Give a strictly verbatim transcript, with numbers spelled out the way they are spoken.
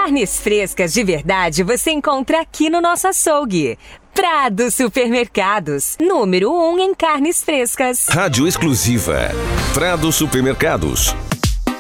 Carnes frescas de verdade você encontra aqui no nosso açougue. Prado Supermercados, número um em carnes frescas. Rádio exclusiva Prado Supermercados.